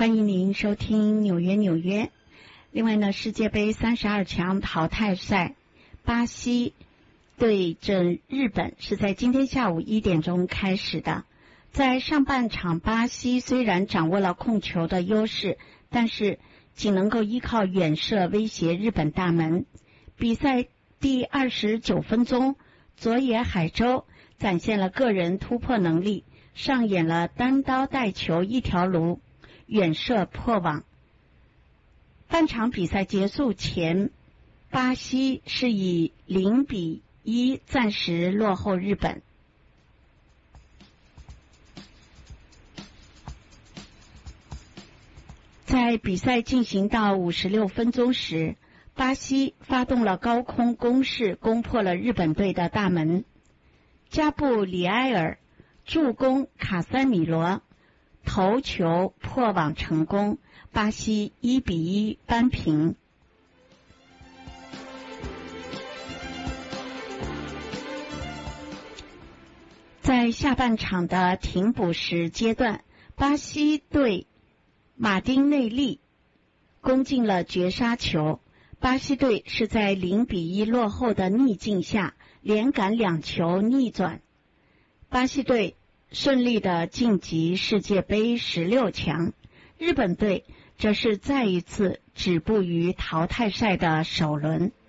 欢迎您收听纽约。另外呢，世界杯32强淘汰赛，巴西对阵日本是在今天下午1点钟开始的。在上半场，巴西虽然掌握了控球的优势，但是仅能够依靠远射威胁日本大门。比赛第29分钟，佐野海洲展现了个人突破能力，上演了单刀带球一条龙，远射破网。半场比赛结束前，巴西是以0-1暂时落后日本。在比赛进行到56分钟时，巴西发动了高空攻势，攻破了日本队的大门。加布里埃尔助攻卡塞米罗头球破网成功，巴西1-1扳平。在下半场的停补时阶段，巴西队马丁内利攻进了绝杀球，巴西队是在0-1落后的逆境下连赶2球逆转，巴西队顺利的晋级世界杯16强。日本队则是再一次止步于淘汰赛的首轮。